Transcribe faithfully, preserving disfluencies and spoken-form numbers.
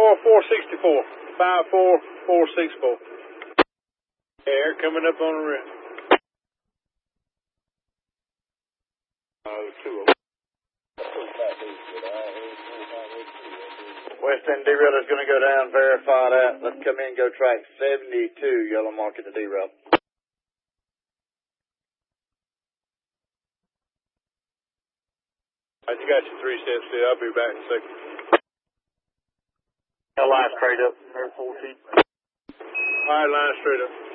four, four sixty-four. five four, four sixty-four. Air coming up on the rim. Uh, two oh. West End derailleur is going to go down, verify that. Let's come in, go track seventy-two, yellow mark at the derail. I just got you three steps there. I'll be back in a second. Line straight up, fourteen. All right, line straight up.